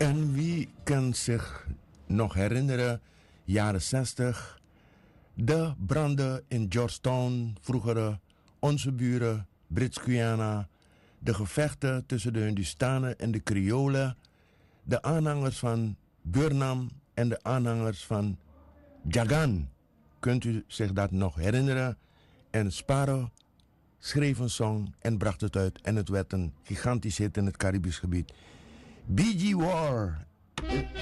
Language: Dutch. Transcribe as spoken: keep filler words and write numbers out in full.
En wie kan zich nog herinneren, jaren zestig, de branden in Georgetown, vroeger onze buren, Brits-Guyana, de gevechten tussen de Hindustanen en de Kriolen, de aanhangers van Burnham en de aanhangers van Jagan. Kunt u zich dat nog herinneren? En Sparrow schreef een song en bracht het uit en het werd een gigantisch hit in het Caribisch gebied. B G War.